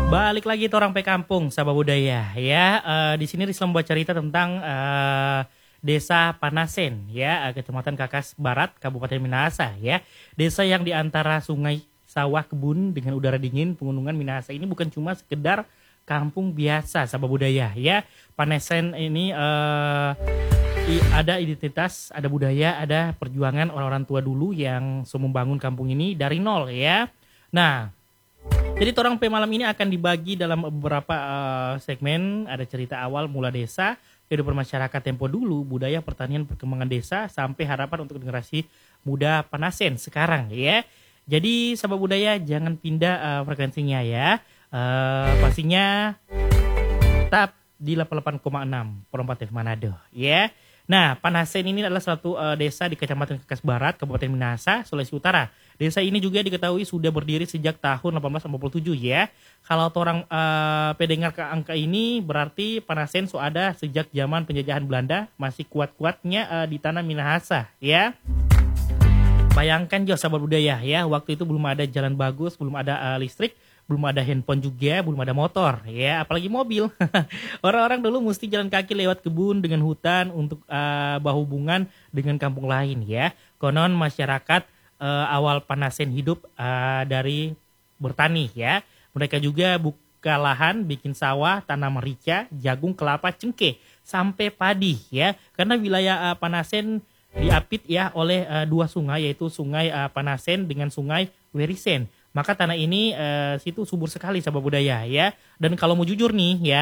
Balik lagi tuh orang pe kampung, Sabah Budaya ya. Di sini Rislam buat cerita tentang Desa Panasen ya, Kecamatan Kakas Barat, Kabupaten Minahasa ya. Desa yang di antara sungai, sawah, kebun dengan udara dingin, pegunungan Minahasa ini bukan cuma sekedar kampung biasa Sabah Budaya ya. Panasen ini ada identitas, ada budaya, ada perjuangan orang-orang tua dulu yang membangun kampung ini dari nol ya. Nah, jadi Torang P malam ini akan dibagi dalam beberapa segmen. Ada cerita awal mula desa, kehidupan masyarakat tempo dulu, budaya pertanian perkembangan desa, sampai harapan untuk generasi muda Panasen sekarang ya. Jadi sahabat budaya jangan pindah frekuensinya ya. Pastinya tetap di 88,6 Perempat FM Manado ya. Nah, Panasen ini adalah suatu desa di Kecamatan Kakas Barat, Kabupaten Minahasa, Sulawesi Utara. Desa ini juga diketahui sudah berdiri sejak tahun 1847 ya. Kalau orang pendengar ke angka ini berarti Panasen ada sejak zaman penjajahan Belanda, masih kuat-kuatnya di tanah Minahasa ya. Bayangkan jauh sahabat budaya ya, waktu itu belum ada jalan bagus, belum ada listrik, belum ada handphone juga, belum ada motor ya, apalagi mobil. Orang-orang dulu mesti jalan kaki lewat kebun dengan hutan untuk berhubungan dengan kampung lain ya. Konon masyarakat awal Panasen hidup dari bertani ya. Mereka juga buka lahan, bikin sawah, tanam merica, jagung, kelapa, cengkeh, sampai padi ya. Karena wilayah Panasen diapit ya oleh dua sungai, yaitu sungai Panasen dengan sungai Werisen. Maka tanah ini situ subur sekali sahabat budaya ya. Dan kalau mau jujur nih ya,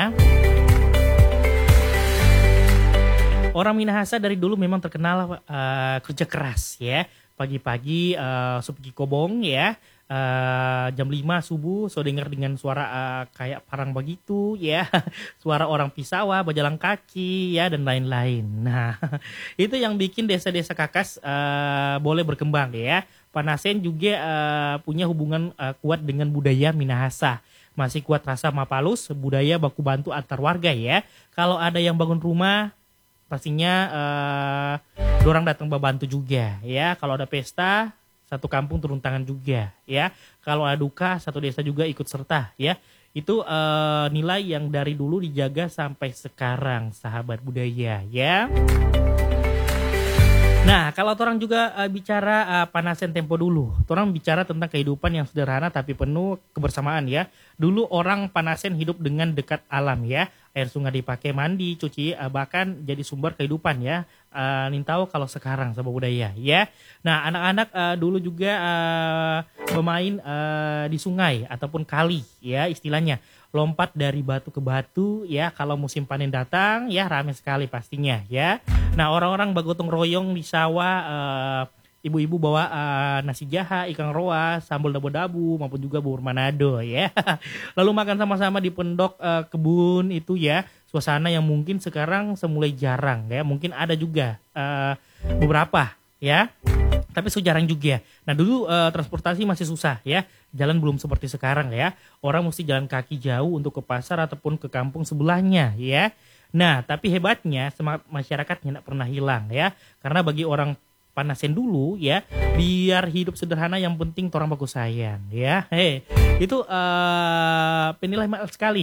orang Minahasa dari dulu memang terkenal kerja keras ya. Pagi-pagi pergi kobong ya, jam 5 subuh so dengar dengan suara kayak parang begitu ya. Suara orang pisawah, berjalan kaki ya, dan lain-lain. Nah, itu yang bikin desa-desa Kakas boleh berkembang ya. Panasen juga punya hubungan kuat dengan budaya Minahasa. Masih kuat rasa mapalus, budaya baku bantu antar warga ya. Kalau ada yang bangun rumah, pastinya dorang datang membantu juga ya. Kalau ada pesta, satu kampung turun tangan juga ya. Kalau ada duka, satu desa juga ikut serta ya. Itu nilai yang dari dulu dijaga sampai sekarang sahabat budaya ya. Nah, kalau orang juga bicara Panasen tempo dulu, orang bicara tentang kehidupan yang sederhana tapi penuh kebersamaan ya. Dulu orang Panasen hidup dengan dekat alam ya. Air sungai dipakai mandi, cuci, bahkan jadi sumber kehidupan ya. Nintau kalau sekarang sahabat budaya ya. Nah, anak-anak dulu juga bermain di sungai ataupun kali ya istilahnya. Lompat dari batu ke batu ya, kalau musim panen datang ya ramai sekali pastinya ya. Nah, orang-orang bagotong royong di sawah, ibu-ibu bawa nasi jaha, ikan roa, sambal dabu-dabu maupun juga bubur Manado ya. Lalu makan sama-sama di pendok kebun itu ya. Suasana yang mungkin sekarang semulai jarang ya, mungkin ada juga beberapa ya. Tapi jarang juga. Nah, dulu transportasi masih susah ya. Jalan belum seperti sekarang ya. Orang mesti jalan kaki jauh untuk ke pasar ataupun ke kampung sebelahnya ya. Nah, tapi hebatnya semangat masyarakatnya tidak pernah hilang ya. Karena bagi orang Panasen dulu ya, biar hidup sederhana yang penting orang bagus sayang ya. Itu penilai mahal sekali